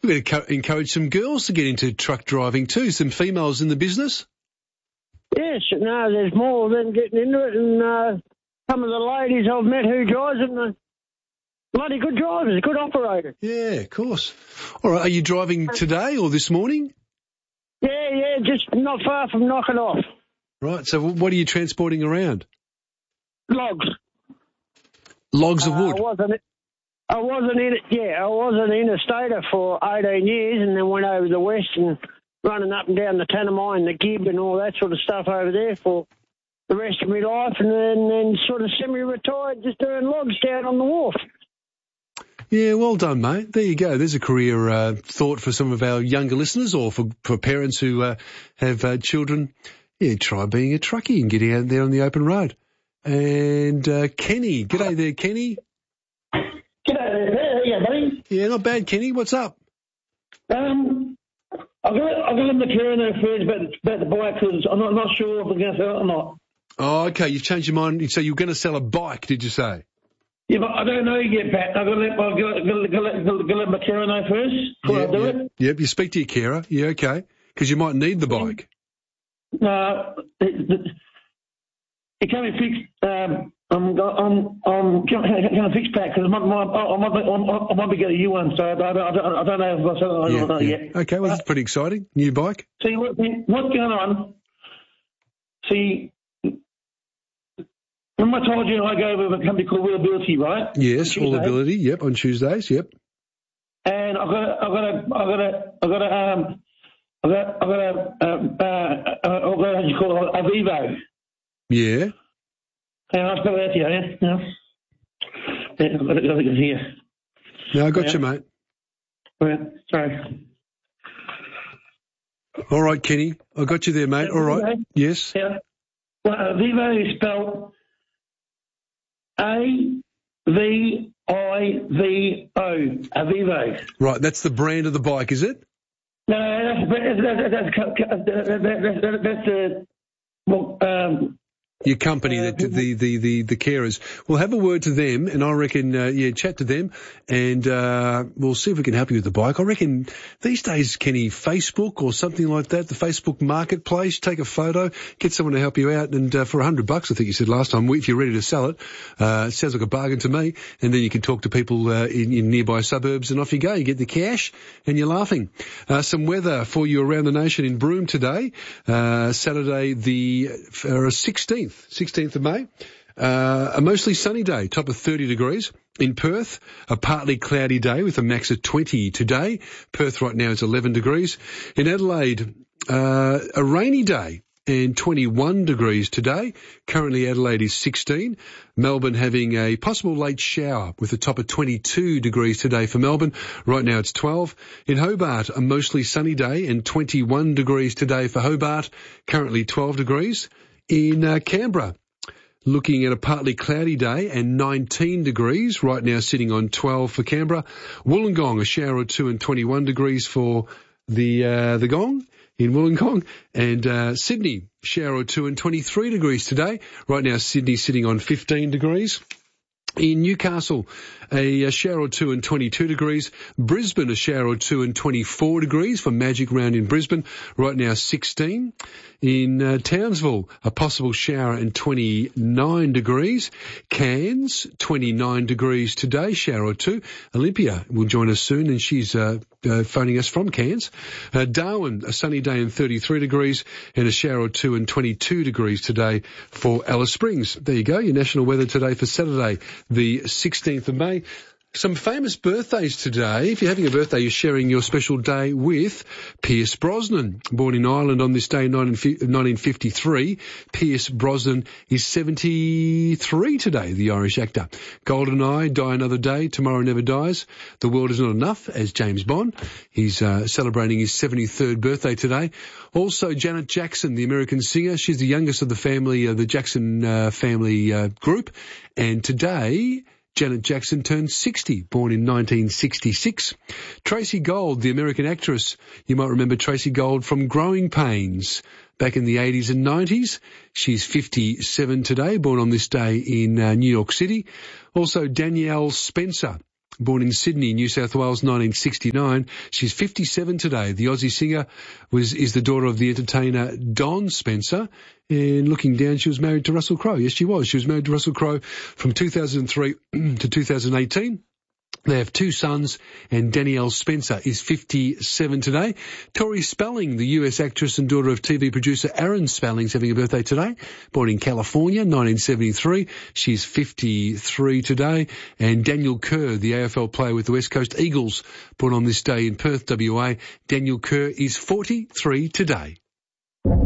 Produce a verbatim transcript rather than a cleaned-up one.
We're going to co- encourage some girls to get into truck driving too, some females in the business. Yes, no, there's more than getting into it, and uh, some of the ladies I've met who drives them are bloody good drivers, good operators. Yeah, of course. All right, are you driving today or this morning? Yeah, yeah, just not far from knocking off. Right, so what are you transporting around? Logs. Logs of Uh, wood? I wasn't, I wasn't in it, yeah, I was an interstater for eighteen years and then went over the west and running up and down the Tanami, the Gib and all that sort of stuff over there for the rest of my life, and then, then sort of semi-retired just doing logs down on the wharf. Yeah, well done, mate. There you go. There's a career uh, thought for some of our younger listeners or for, for parents who uh, have uh, children. Yeah, try being a truckie and getting out there on the open road. And uh, Kenny, g'day there, Kenny. G'day there, yeah, buddy. Yeah, not bad, Kenny. What's up? Um, I've got, I've got to McLaren there first about, about the bike because I'm not, not sure if I'm going to sell it or not. Oh, okay. You've changed your mind. So you're going to sell a bike, did you say? Yeah, but I don't know yet, Pat. I've got to let, I've got to, got to, got to, got to let McLaren know first before Yep, I do yep. it. Yep, you speak to your carer. Yeah, okay. Because you might need the bike. No, it, it, it can't be fixed. Um, I'm, I'm, I'm can't, can't fix that because I might, I might, I might, I might be getting a new one, so I don't, I don't, I don't know if I'll sell it Yeah, or not yeah. yet. Okay, well, that's pretty exciting. New bike. See, what, what's going on? See, remember I told you I go with a company called Wheelability, right? Yes, all ability. Yep, on Tuesdays. Yep. And I've got, I've got, a, I've got, a, I've got, a, um, I've got, I've got a, uh, uh, uh, I've got, how do you call it, a Vivo. Yeah. And I'll spell that to you, yeah? Yeah. Yeah, I've got it, got it here. No, I got Yeah. you, mate. Right, sorry. All right, Kenny. I got you there, mate. All right. Yes. Yeah. Well, a Vivo is spelled A V I V O. A Vivo. Right, that's the brand of the bike, is it? No, that's that's that's that's, that's, that's, that's the well, um. Your company, Uh, the, the, the, the, the carers. We'll have a word to them, and I reckon, uh, yeah, chat to them, and uh, we'll see if we can help you with the bike. I reckon these days, Kenny, Facebook or something like that, the Facebook Marketplace, take a photo, get someone to help you out, and uh, for a hundred bucks, I think you said last time, if you're ready to sell it, uh, it sounds like a bargain to me, and then you can talk to people uh, in, in nearby suburbs, and off you go. You get the cash, and you're laughing. Uh, some weather for you around the nation in Broome today, uh, Saturday the uh, sixteenth. sixteenth of May, uh, a mostly sunny day, top of thirty degrees. In Perth, a partly cloudy day with a max of twenty today. Perth right now is eleven degrees. In Adelaide, uh, a rainy day and twenty-one degrees today. Currently Adelaide is sixteen. Melbourne having a possible late shower with a top of twenty-two degrees today for Melbourne. Right now it's twelve. In Hobart, a mostly sunny day and twenty-one degrees today for Hobart. Currently twelve degrees. In uh, Canberra, looking at a partly cloudy day and nineteen degrees, right now sitting on twelve for Canberra. Wollongong, a shower or two and twenty-one degrees for the uh, the Gong in Wollongong. And uh, Sydney, shower or two and twenty-three degrees today. Right now Sydney sitting on fifteen degrees. In Newcastle, a, a shower or two and twenty-two degrees. Brisbane, a shower or two and twenty-four degrees for Magic Round in Brisbane. Right now sixteen. In uh, Townsville, a possible shower and twenty-nine degrees. Cairns, twenty-nine degrees today, shower or two. Olympia will join us soon, and she's uh, uh, phoning us from Cairns. Uh, Darwin, a sunny day and thirty-three degrees, and a shower or two and twenty-two degrees today for Alice Springs. There you go, your national weather today for Saturday, the sixteenth of May. Some famous birthdays today. If you're having a birthday, you're sharing your special day with Pierce Brosnan. Born in Ireland on this day in nineteen fifty-three, Pierce Brosnan is seventy-three today, the Irish actor. GoldenEye, Die Another Day, Tomorrow Never Dies. The World Is Not Enough as James Bond. He's uh, celebrating his seventy-third birthday today. Also, Janet Jackson, the American singer. She's the youngest of the family, uh, the Jackson uh, family uh, group. And today, Janet Jackson turned sixty, born in nineteen sixty-six. Tracy Gold, the American actress. You might remember Tracy Gold from Growing Pains back in the eighties and nineties. She's fifty-seven today, born on this day in uh, New York City. Also, Danielle Spencer, born in Sydney, New South Wales, nineteen sixty-nine. She's fifty-seven today. The Aussie singer was is the daughter of the entertainer Don Spencer. And looking down, she was married to Russell Crowe. Yes, she was. She was married to Russell Crowe from two thousand three to two thousand eighteen. They have two sons, and Danielle Spencer is fifty-seven today. Tori Spelling, the U S actress and daughter of T V producer Aaron Spelling, is having a birthday today. Born in California, nineteen seventy-three. She's fifty-three today. And Daniel Kerr, the A F L player with the West Coast Eagles, born on this day in Perth, W A. Daniel Kerr is forty-three today.